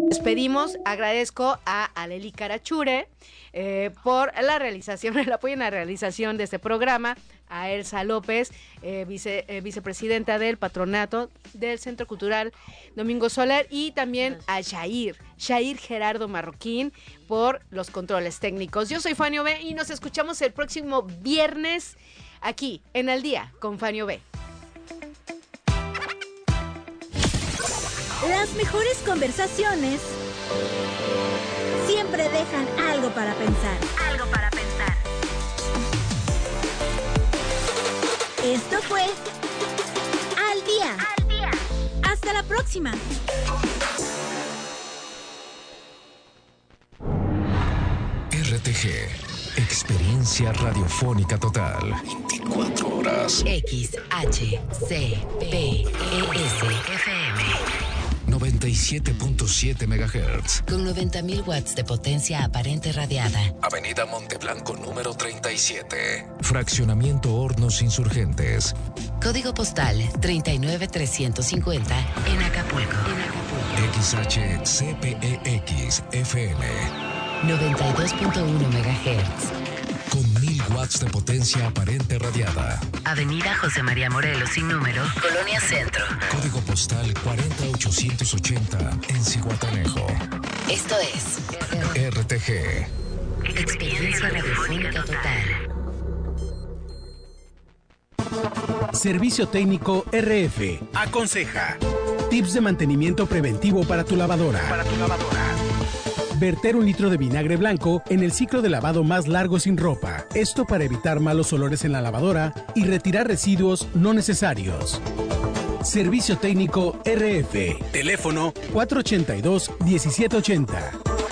Despedimos, agradezco a Aleli Carachure por la realización, el apoyo en la realización de este programa, a Elsa López, vicepresidenta del patronato del Centro Cultural Domingo Soler, y también a Shair Gerardo Marroquín por los controles técnicos. Yo soy Fanio B y nos escuchamos el próximo viernes aquí en Al Día con Fanio B. Las mejores conversaciones siempre dejan algo para pensar. Algo para pensar. Esto fue Al Día. Al Día. Hasta la próxima. RTG, experiencia radiofónica total. 24 horas. XHCPES-FM. 97.7 MHz. Con 90.000 watts de potencia aparente radiada. Avenida Monteblanco número 37. Fraccionamiento Hornos Insurgentes. Código postal 39350 en Acapulco. XHCPEX-FM. 92.1 MHz. Con 1000 watts de potencia aparente radiada. Avenida José María Morelos sin número, Colonia Centro. Código postal 40880 en Zihuatanejo. Esto es RTG. Experiencia radiofónica total. Servicio técnico RF. Aconseja. Tips de mantenimiento preventivo para tu lavadora. Verter 1 litro de vinagre blanco en el ciclo de lavado más largo sin ropa. Esto para evitar malos olores en la lavadora y retirar residuos no necesarios. Servicio técnico RF. Teléfono 482-1780.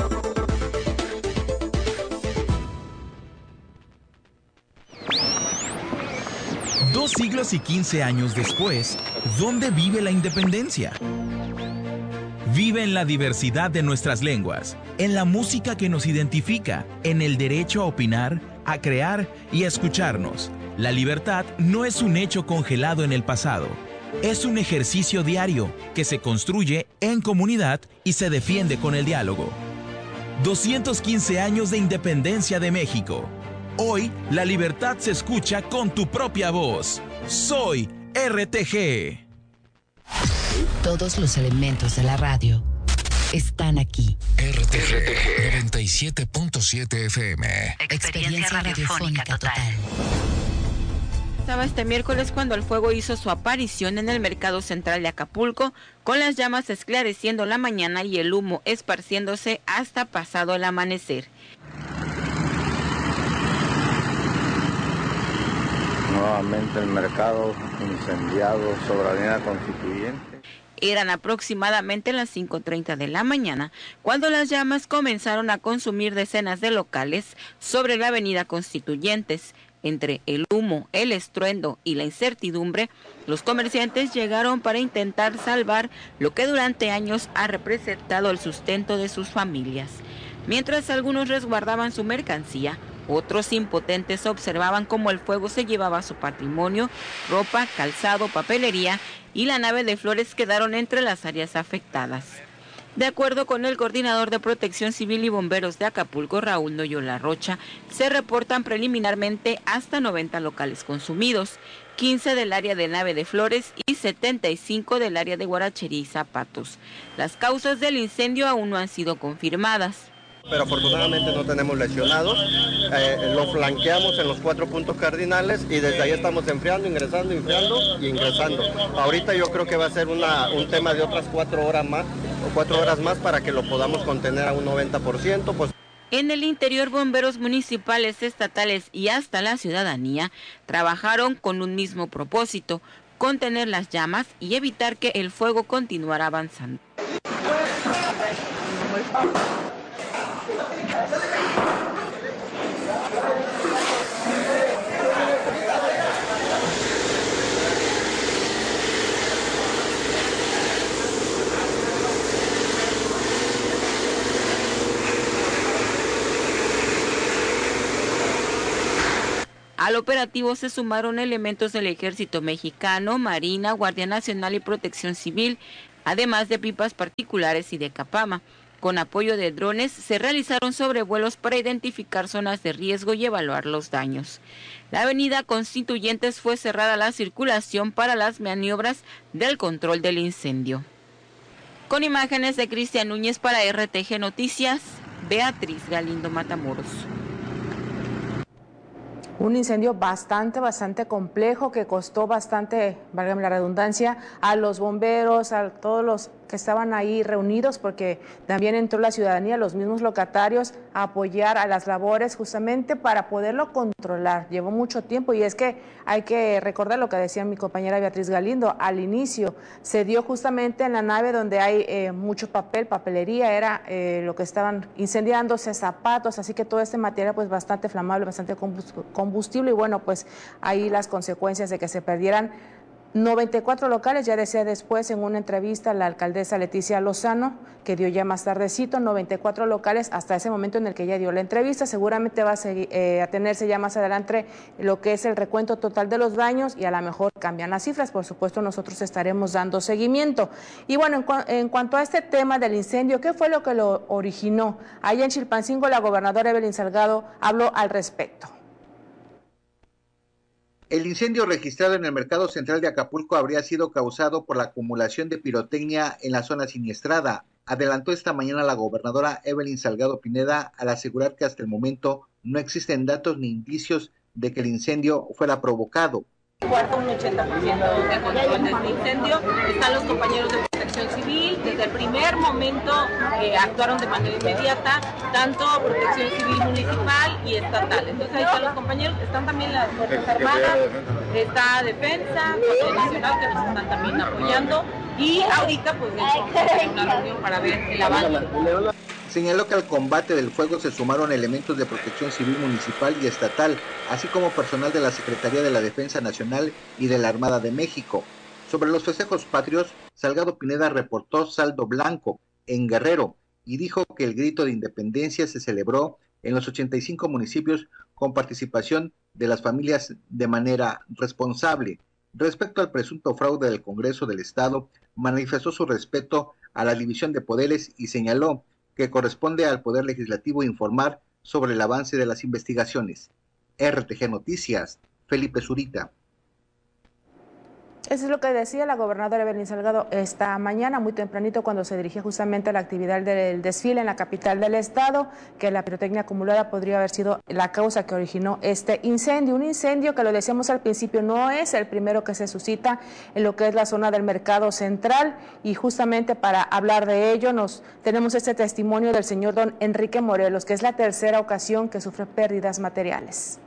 Dos siglos y 15 años después, ¿dónde vive la independencia? Vive en la diversidad de nuestras lenguas, en la música que nos identifica, en el derecho a opinar, a crear y a escucharnos. La libertad no es un hecho congelado en el pasado. Es un ejercicio diario que se construye en comunidad y se defiende con el diálogo. 215 años de independencia de México. Hoy, la libertad se escucha con tu propia voz. Soy RTG. Todos los elementos de la radio están aquí. RTG 97.7 FM. Experiencia radiofónica total. Estaba este miércoles cuando el fuego hizo su aparición en el mercado central de Acapulco, con las llamas esclareciendo la mañana y el humo esparciéndose hasta pasado el amanecer. Nuevamente el mercado incendiado sobre la Avenida Constituyente. Eran aproximadamente las 5:30 de la mañana cuando las llamas comenzaron a consumir decenas de locales sobre la Avenida Constituyentes. Entre el humo, el estruendo y la incertidumbre, los comerciantes llegaron para intentar salvar lo que durante años ha representado el sustento de sus familias. Mientras algunos resguardaban su mercancía, otros impotentes observaban cómo el fuego se llevaba su patrimonio, ropa, calzado, papelería y la nave de flores quedaron entre las áreas afectadas. De acuerdo con el coordinador de Protección Civil y Bomberos de Acapulco, Raúl Noyola Rocha, se reportan preliminarmente hasta 90 locales consumidos, 15 del área de nave de flores y 75 del área de guarachería y zapatos. Las causas del incendio aún no han sido confirmadas. Pero afortunadamente no tenemos lesionados, lo flanqueamos en los 4 puntos cardinales y desde ahí estamos enfriando, ingresando y ingresando. Ahorita yo creo que va a ser un tema de otras 4 horas más para que lo podamos contener a un 90%. Pues. En el interior, bomberos municipales, estatales y hasta la ciudadanía trabajaron con un mismo propósito: contener las llamas y evitar que el fuego continuara avanzando. Al operativo se sumaron elementos del Ejército Mexicano, Marina, Guardia Nacional y Protección Civil, además de pipas particulares y de Capama. Con apoyo de drones se realizaron sobrevuelos para identificar zonas de riesgo y evaluar los daños. La avenida Constituyentes fue cerrada a la circulación para las maniobras del control del incendio. Con imágenes de Cristian Núñez para RTG Noticias, Beatriz Galindo Matamoros. Un incendio bastante complejo que costó bastante, válgame la redundancia, a los bomberos, a todos los que estaban ahí reunidos, porque también entró la ciudadanía, los mismos locatarios, a apoyar a las labores justamente para poderlo controlar. Llevó mucho tiempo y es que hay que recordar lo que decía mi compañera Beatriz Galindo, al inicio se dio justamente en la nave donde hay mucho papel, papelería, era lo que estaban incendiándose, zapatos, así que todo este material pues bastante flamable, bastante combustible y bueno, pues ahí las consecuencias de que se perdieran 94 locales, ya decía después en una entrevista la alcaldesa Leticia Lozano, que dio ya más tardecito, 94 locales hasta ese momento en el que ella dio la entrevista. Seguramente va a seguir, a tenerse ya más adelante lo que es el recuento total de los daños y a lo mejor cambian las cifras. Por supuesto, nosotros estaremos dando seguimiento. Y bueno, en cuanto a este tema del incendio, ¿qué fue lo que lo originó? Allá en Chilpancingo, la gobernadora Evelyn Salgado habló al respecto. El incendio registrado en el mercado central de Acapulco habría sido causado por la acumulación de pirotecnia en la zona siniestrada, adelantó esta mañana la gobernadora Evelyn Salgado Pineda al asegurar que hasta el momento no existen datos ni indicios de que el incendio fuera provocado. Guarda un 80% de control de este incendio. Están los compañeros de Protección Civil. Desde el primer momento actuaron de manera inmediata, tanto Protección Civil municipal y estatal. Entonces ahí están los compañeros, están también las Fuerzas Armadas, está Defensa, Guardia Nacional, que nos están también apoyando. Y ahorita pues vamos a hacer una reunión para ver el avance. Señaló que al combate del fuego se sumaron elementos de Protección Civil municipal y estatal, así como personal de la Secretaría de la Defensa Nacional y de la Armada de México. Sobre los festejos patrios, Salgado Pineda reportó saldo blanco en Guerrero y dijo que el grito de independencia se celebró en los 85 municipios con participación de las familias de manera responsable. Respecto al presunto fraude del Congreso del Estado, manifestó su respeto a la división de poderes y señaló que corresponde al Poder Legislativo informar sobre el avance de las investigaciones. RTG Noticias, Felipe Zurita. Eso es lo que decía la gobernadora Evelyn Salgado esta mañana, muy tempranito, cuando se dirigía justamente a la actividad del desfile en la capital del estado, que la pirotecnia acumulada podría haber sido la causa que originó este incendio. Un incendio que, lo decíamos al principio, no es el primero que se suscita en lo que es la zona del mercado central, y justamente para hablar de ello tenemos este testimonio del señor don Enrique Morelos, que es la tercera ocasión que sufre pérdidas materiales.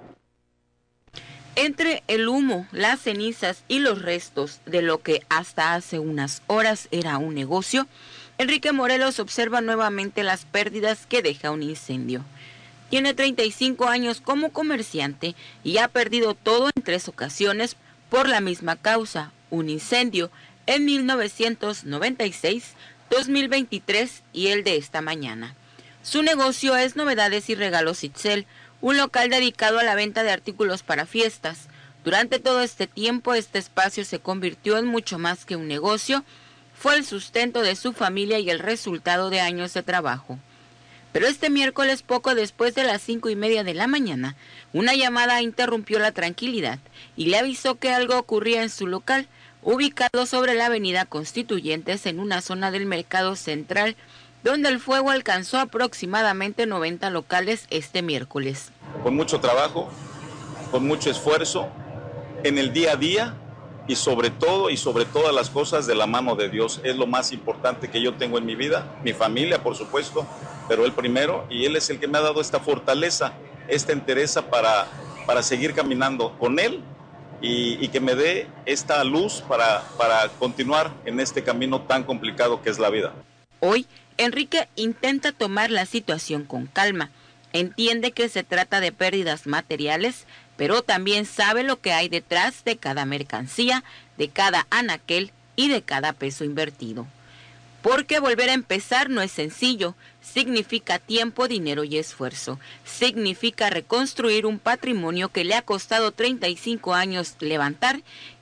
Entre el humo, las cenizas y los restos de lo que hasta hace unas horas era un negocio, Enrique Morelos observa nuevamente las pérdidas que deja un incendio. Tiene 35 años como comerciante y ha perdido todo en 3 ocasiones por la misma causa, un incendio en 1996, 2023 y el de esta mañana. Su negocio es Novedades y Regalos Itzel, un local dedicado a la venta de artículos para fiestas. Durante todo este tiempo, este espacio se convirtió en mucho más que un negocio, fue el sustento de su familia y el resultado de años de trabajo. Pero este miércoles, poco después de las 5:30 de la mañana, una llamada interrumpió la tranquilidad y le avisó que algo ocurría en su local, ubicado sobre la avenida Constituyentes en una zona del mercado central, donde el fuego alcanzó aproximadamente 90 locales este miércoles. Con mucho trabajo, con mucho esfuerzo, en el día a día y sobre todas las cosas de la mano de Dios. Es lo más importante que yo tengo en mi vida, mi familia por supuesto, pero Él primero, y Él es el que me ha dado esta fortaleza, esta entereza para seguir caminando con Él y que me dé esta luz para continuar en este camino tan complicado que es la vida. Hoy, Enrique intenta tomar la situación con calma. Entiende que se trata de pérdidas materiales, pero también sabe lo que hay detrás de cada mercancía, de cada anaquel y de cada peso invertido. Porque volver a empezar no es sencillo, significa tiempo, dinero y esfuerzo. Significa reconstruir un patrimonio que le ha costado 35 años levantar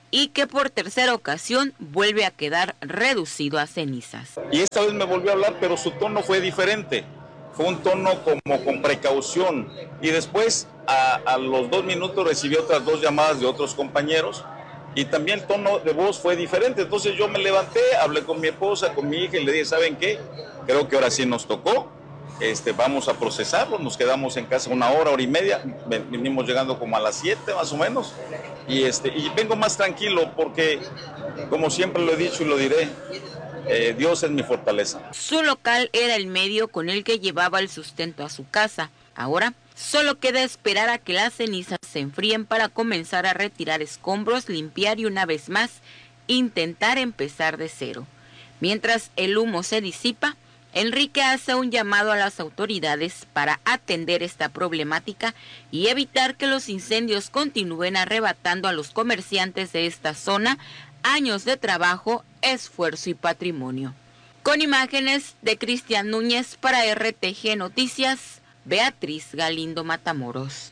y que por tercera ocasión vuelve a quedar reducido a cenizas. Y esta vez me volvió a hablar, pero su tono fue diferente. Fue un tono como con precaución. Y después, a los 2 minutos, recibí otras 2 llamadas de otros compañeros y también el tono de voz fue diferente. Entonces yo me levanté, hablé con mi esposa, con mi hija y le dije, ¿saben qué? Creo que ahora sí nos tocó. Vamos a procesarlo. Nos quedamos en casa 1 hora, 1 hora y media. Venimos llegando como a las 7 más o menos. Y vengo más tranquilo porque, como siempre lo he dicho y lo diré, Dios es mi fortaleza. Su local era el medio con el que llevaba el sustento a su casa. Ahora solo queda esperar a que las cenizas se enfríen para comenzar a retirar escombros, limpiar y una vez más intentar empezar de cero. Mientras el humo se disipa, Enrique hace un llamado a las autoridades para atender esta problemática y evitar que los incendios continúen arrebatando a los comerciantes de esta zona años de trabajo, esfuerzo y patrimonio. Con imágenes de Cristian Núñez para RTG Noticias, Beatriz Galindo Matamoros.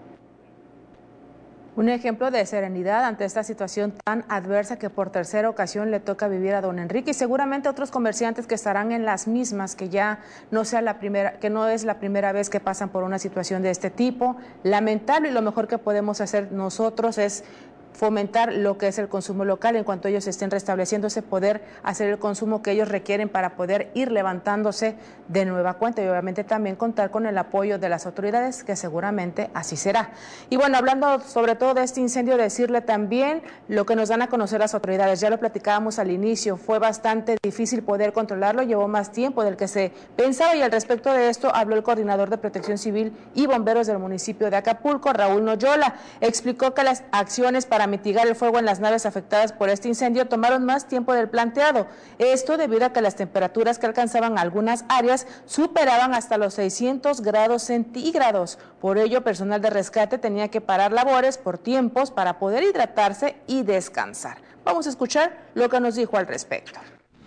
Un ejemplo de serenidad ante esta situación tan adversa que por tercera ocasión le toca vivir a don Enrique y seguramente otros comerciantes que estarán en las mismas, que ya no sea la primera, que no es la primera vez que pasan por una situación de este tipo. Lamentable, y lo mejor que podemos hacer nosotros es fomentar lo que es el consumo local en cuanto ellos estén restableciéndose, poder hacer el consumo que ellos requieren para poder ir levantándose de nueva cuenta y obviamente también contar con el apoyo de las autoridades, que seguramente así será. Y bueno, hablando sobre todo de este incendio, decirle también lo que nos dan a conocer las autoridades. Ya lo platicábamos al inicio, fue bastante difícil poder controlarlo, llevó más tiempo del que se pensaba y al respecto de esto habló el coordinador de Protección Civil y Bomberos del municipio de Acapulco, Raúl Noyola. Explicó que las acciones para mitigar el fuego en las naves afectadas por este incendio tomaron más tiempo del planteado. Esto debido a que las temperaturas que alcanzaban algunas áreas superaban hasta los 600 grados centígrados. Por ello, personal de rescate tenía que parar labores por tiempos para poder hidratarse y descansar. Vamos a escuchar lo que nos dijo al respecto.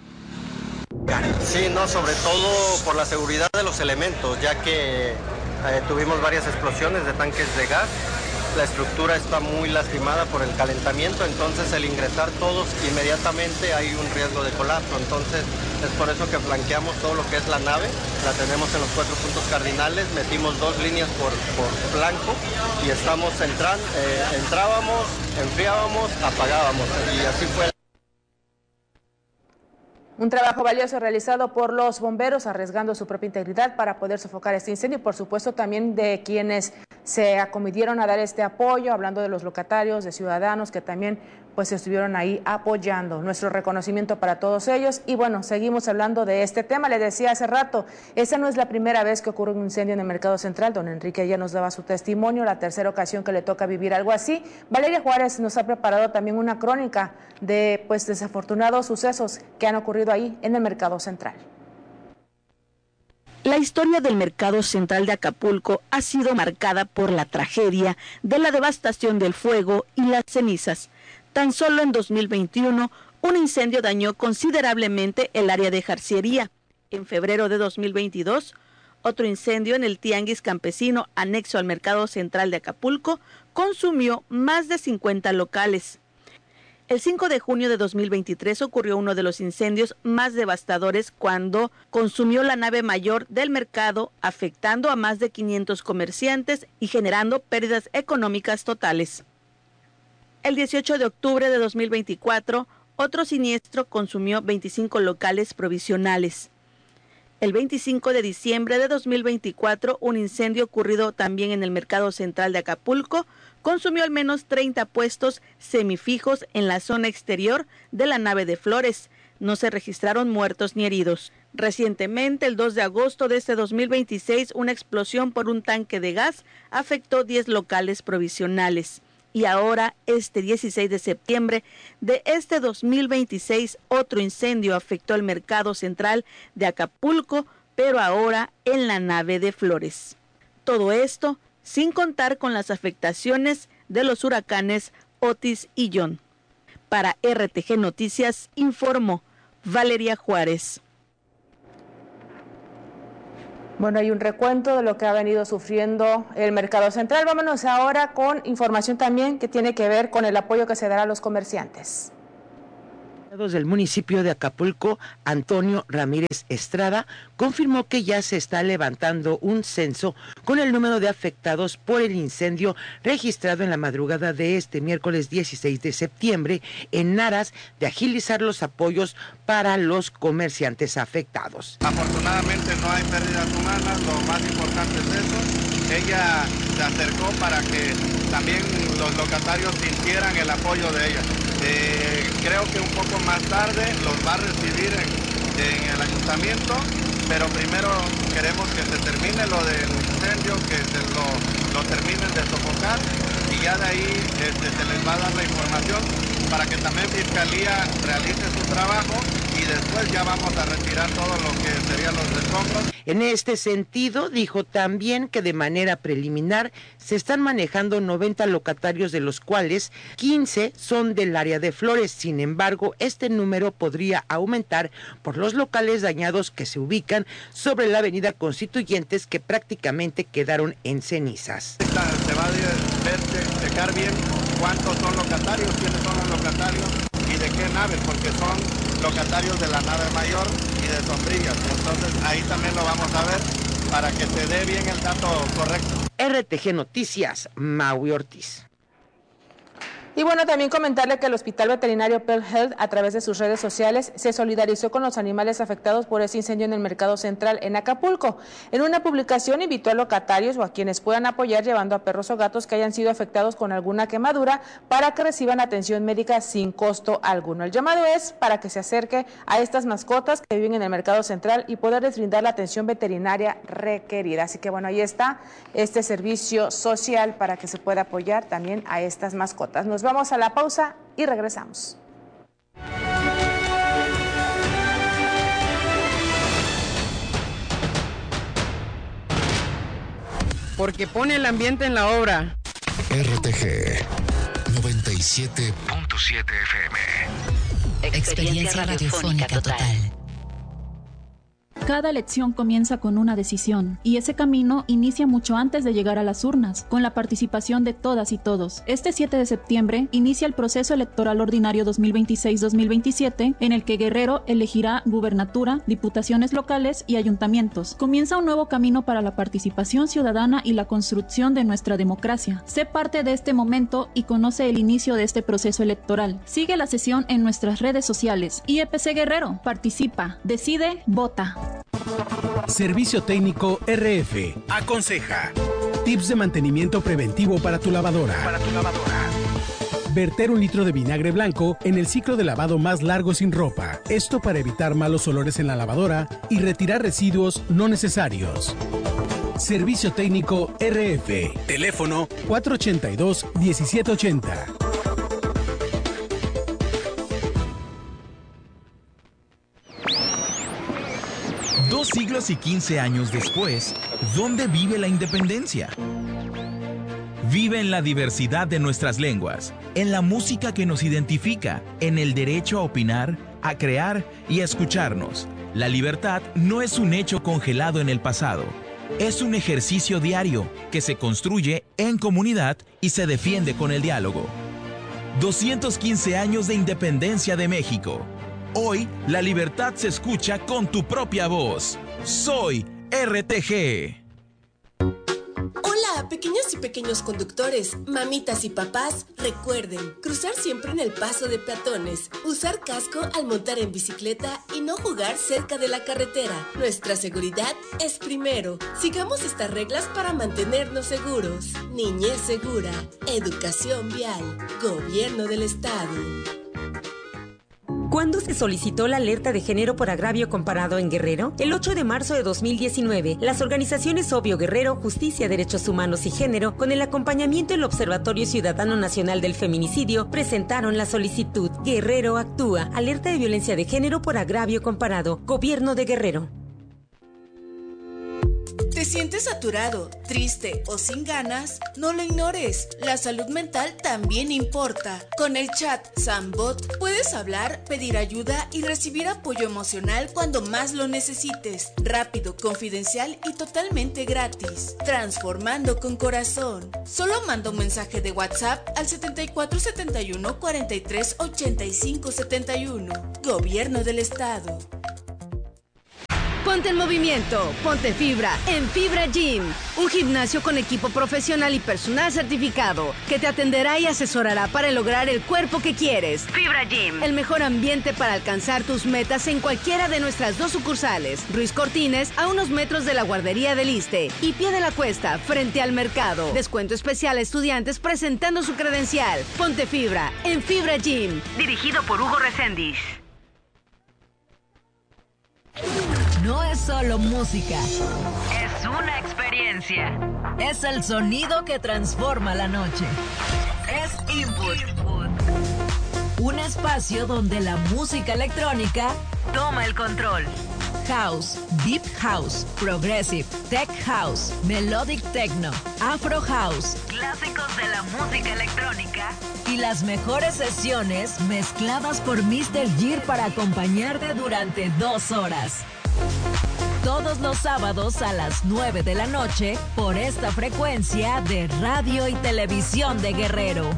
Sí, no, sobre todo por la seguridad de los elementos, ya que tuvimos varias explosiones de tanques de gas. La estructura está muy lastimada por el calentamiento, entonces el ingresar todos inmediatamente hay un riesgo de colapso. Entonces es por eso que flanqueamos todo lo que es la nave, la tenemos en los 4 puntos cardinales, metimos 2 líneas por flanco y estamos entrábamos, enfriábamos, apagábamos y así fue. Un trabajo valioso realizado por los bomberos, arriesgando su propia integridad para poder sofocar este incendio y por supuesto también de quienes se acomidieron a dar este apoyo, hablando de los locatarios, de ciudadanos que también pues estuvieron ahí apoyando. Nuestro reconocimiento para todos ellos. Y bueno, seguimos hablando de este tema. Le decía hace rato, esa no es la primera vez que ocurre un incendio en el Mercado Central. Don Enrique ya nos daba su testimonio, la tercera ocasión que le toca vivir algo así. Valeria Juárez nos ha preparado también una crónica de pues desafortunados sucesos que han ocurrido ahí en el Mercado Central. La historia del Mercado Central de Acapulco ha sido marcada por la tragedia de la devastación del fuego y las cenizas. Tan solo en 2021, un incendio dañó considerablemente el área de jarciería. En febrero de 2022, otro incendio en el Tianguis Campesino, anexo al Mercado Central de Acapulco, consumió más de 50 locales. El 5 de junio de 2023 ocurrió uno de los incendios más devastadores cuando consumió la nave mayor del mercado, afectando a más de 500 comerciantes y generando pérdidas económicas totales. El 18 de octubre de 2024, otro siniestro consumió 25 locales provisionales. El 25 de diciembre de 2024, un incendio ocurrido también en el Mercado Central de Acapulco consumió al menos 30 puestos semifijos en la zona exterior de la nave de Flores. No se registraron muertos ni heridos. Recientemente, el 2 de agosto de este 2026, una explosión por un tanque de gas afectó 10 locales provisionales. Y ahora, este 16 de septiembre de este 2026, otro incendio afectó el Mercado Central de Acapulco, pero ahora en la nave de Flores. Todo esto sin contar con las afectaciones de los huracanes Otis y John. Para RTG Noticias, informó Valeria Juárez. Bueno, hay un recuento de lo que ha venido sufriendo el Mercado Central. Vámonos ahora con información también que tiene que ver con el apoyo que se dará a los comerciantes. Del municipio de Acapulco, Antonio Ramírez Estrada, confirmó que ya se está levantando un censo con el número de afectados por el incendio registrado en la madrugada de este miércoles 16 de septiembre en aras de agilizar los apoyos para los comerciantes afectados. Afortunadamente no hay pérdidas humanas, lo más importante es eso. Ella se acercó para que también los locatarios sintieran el apoyo de ella. Creo que un poco más tarde los va a recibir en el ayuntamiento, pero primero queremos que se termine lo del incendio, que se lo terminen de sofocar y ya de ahí se les va a dar la información para que también Fiscalía realice su trabajo y después ya vamos a retirar todo lo que serían los escombros. En este sentido, dijo también que de manera preliminar se están manejando 90 locatarios, de los cuales 15 son del área de Flores. Sin embargo, este número podría aumentar por los locales dañados que se ubican sobre la avenida Constituyentes, que prácticamente quedaron en cenizas. Se va a checar bien cuántos son locatarios, quiénes son los locatarios y de qué naves, porque son locatarios de la nave mayor y de Sombrillas. Entonces ahí también lo vamos a ver para que se dé bien el dato correcto. RTG Noticias, Maui Ortiz. Y bueno, también comentarle que el Hospital Veterinario Pearl Health, a través de sus redes sociales, se solidarizó con los animales afectados por ese incendio en el Mercado Central en Acapulco. En una publicación invitó a locatarios o a quienes puedan apoyar llevando a perros o gatos que hayan sido afectados con alguna quemadura para que reciban atención médica sin costo alguno. El llamado es para que se acerque a estas mascotas que viven en el Mercado Central y poderles brindar la atención veterinaria requerida. Así que bueno, ahí está este servicio social para que se pueda apoyar también a estas mascotas. Nos vamos a la pausa y regresamos. Porque pone el ambiente en la obra. RTG 97.7 FM. Experiencia radiofónica total. Cada elección comienza con una decisión, y ese camino inicia mucho antes de llegar a las urnas, con la participación de todas y todos. Este 7 de septiembre inicia el proceso electoral ordinario 2026-2027, en el que Guerrero elegirá gubernatura, diputaciones locales y ayuntamientos. Comienza un nuevo camino para la participación ciudadana y la construcción de nuestra democracia. Sé parte de este momento y conoce el inicio de este proceso electoral. Sigue la sesión en nuestras redes sociales. IEPC Guerrero, participa, decide, vota. Servicio Técnico RF aconseja. Tips de mantenimiento preventivo para tu lavadora. Verter 1 litro de vinagre blanco en el ciclo de lavado más largo sin ropa. Esto para evitar malos olores en la lavadora y retirar residuos no necesarios. Servicio Técnico RF. Teléfono 482-1780. 2 siglos y 15 años después, ¿dónde vive la independencia? Vive en la diversidad de nuestras lenguas, en la música que nos identifica, en el derecho a opinar, a crear y a escucharnos. La libertad no es un hecho congelado en el pasado. Es un ejercicio diario que se construye en comunidad y se defiende con el diálogo. 215 años de independencia de México. Hoy, la libertad se escucha con tu propia voz. Soy RTG. Hola, pequeñas y pequeños conductores, mamitas y papás, recuerden, cruzar siempre en el paso de peatones, usar casco al montar en bicicleta y no jugar cerca de la carretera. Nuestra seguridad es primero. Sigamos estas reglas para mantenernos seguros. Niñez segura, educación vial, gobierno del estado. ¿Cuándo se solicitó la alerta de género por agravio comparado en Guerrero? El 8 de marzo de 2019, las organizaciones Obvio Guerrero, Justicia, Derechos Humanos y Género, con el acompañamiento del Observatorio Ciudadano Nacional del Feminicidio, presentaron la solicitud Guerrero Actúa, alerta de violencia de género por agravio comparado, Gobierno de Guerrero. Te sientes saturado, triste o sin ganas? No lo ignores. La salud mental también importa. Con el chat Sambot puedes hablar, pedir ayuda y recibir apoyo emocional cuando más lo necesites. Rápido, confidencial y totalmente gratis. Transformando con corazón. Solo manda un mensaje de WhatsApp al 7471 43 85 71. Gobierno del Estado. Ponte en movimiento, ponte fibra en Fibra Gym, un gimnasio con equipo profesional y personal certificado que te atenderá y asesorará para lograr el cuerpo que quieres. Fibra Gym, el mejor ambiente para alcanzar tus metas en cualquiera de nuestras 2 sucursales, Ruiz Cortines, a unos metros de la guardería del Iste, y Pie de la Cuesta, frente al mercado. Descuento especial a estudiantes presentando su credencial. Ponte fibra en Fibra Gym, dirigido por Hugo Reséndiz. No es solo música, es una experiencia. Es el sonido que transforma la noche. Es Input. Un espacio donde la música electrónica toma el control. House, Deep House, Progressive, Tech House, Melodic Techno, Afro House, clásicos de la música electrónica y las mejores sesiones mezcladas por Mr. Gear para acompañarte durante 2 horas. Todos los sábados a las 9 de la noche por esta frecuencia de Radio y Televisión de Guerrero.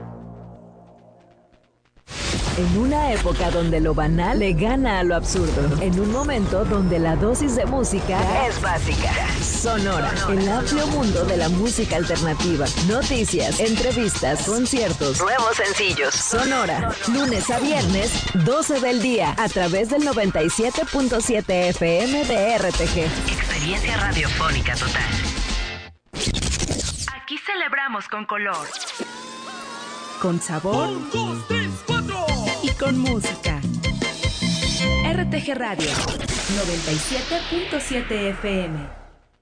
En una época donde lo banal le gana a lo absurdo. En un momento donde la dosis de música es básica. Sonora, el amplio mundo de la música alternativa. Noticias, entrevistas, conciertos, nuevos sencillos. Sonora, lunes a viernes, 12 del día, a través del 97.7 FM de RTG. Experiencia radiofónica total. Aquí celebramos con color. Con sabor. 1, 2, 3, 4. Y con música. RTG Radio 97.7 FM.